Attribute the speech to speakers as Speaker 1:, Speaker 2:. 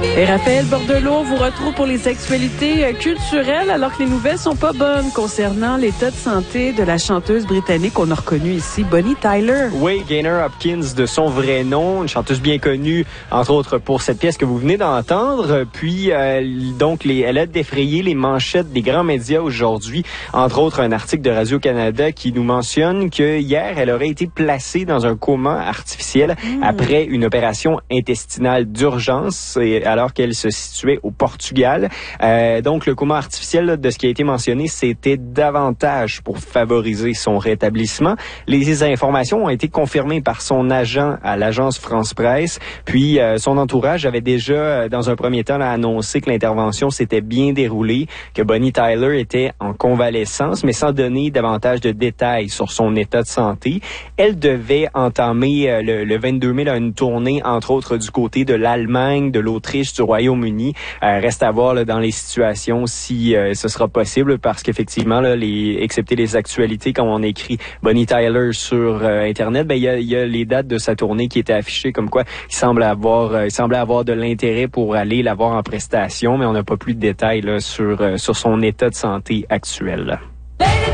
Speaker 1: Et Raphaël Bordelot vous retrouve pour les actualités culturelles, alors que les nouvelles sont pas bonnes concernant l'état de santé de la chanteuse britannique qu'on a reconnue ici, Bonnie Tyler.
Speaker 2: Oui, Gaynor Hopkins de son vrai nom, une chanteuse bien connue, entre autres pour cette pièce que vous venez d'entendre. Puis, donc, elle a défrayé les manchettes des grands médias aujourd'hui, entre autres un article de Radio-Canada qui nous mentionne que hier, elle aurait été placée dans un coma artificiel après une opération intestinale d'urgence, alors qu'elle se situait au Portugal. Donc, le coma artificiel, là, de ce qui a été mentionné, c'était davantage pour favoriser son rétablissement. Les informations ont été confirmées par son agent à l'agence France-Presse. Puis, son entourage avait déjà, dans un premier temps, là, annoncé que l'intervention s'était bien déroulée, que Bonnie Tyler était en convalescence, mais sans donner davantage de détails sur son état de santé. Elle devait entamer le 22 mai là, une tournée, entre autres, du côté de l'Allemagne, de l'Autriche, du Royaume-Uni. Reste à voir là, dans les situations si ce sera possible, parce qu'effectivement, là, excepté les actualités, quand on écrit Bonnie Tyler sur Internet, ben il y a les dates de sa tournée qui étaient affichées, comme quoi il semblait avoir de l'intérêt pour aller la voir en prestation, mais on n'a pas plus de détails là, sur son état de santé actuel.